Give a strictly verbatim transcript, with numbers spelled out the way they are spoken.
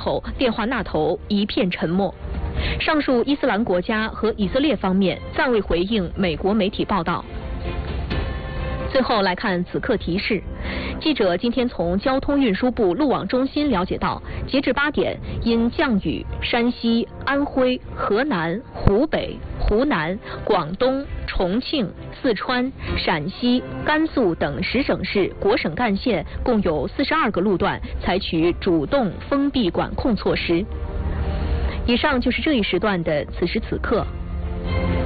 口电话那头一片沉默。上述伊斯兰国家和以色列方面暂未回应美国媒体报道。最后来看此刻提示，记者今天从交通运输部路网中心了解到，截至八点，因降雨，山西、安徽、河南、湖北、湖南、广东、重庆、四川、陕西、甘肃等十省市国省干线共有四十二个路段采取主动封闭管控措施。以上就是这一时段的此时此刻。